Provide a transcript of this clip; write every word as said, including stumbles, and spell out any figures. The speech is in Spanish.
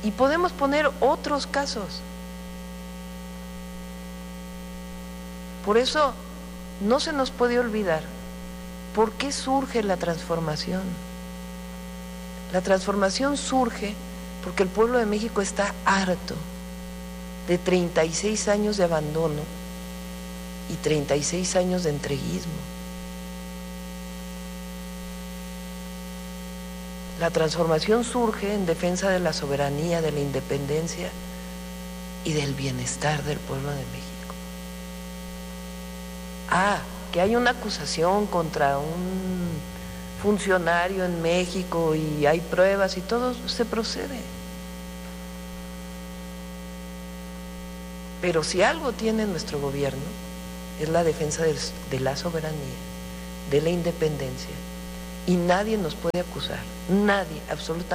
Y podemos poner otros casos. Por eso no se nos puede olvidar por qué surge la transformación. La transformación surge porque el pueblo de México está harto de treinta y seis años de abandono y treinta y seis años de entreguismo. La transformación surge en defensa de la soberanía, de la independencia y del bienestar del pueblo de México. Ah, que hay una acusación contra un funcionario en México y hay pruebas y todo se procede. Pero si algo tiene nuestro gobierno es la defensa de, de la soberanía, de la independencia, y nadie nos puede acusar, nadie, absolutamente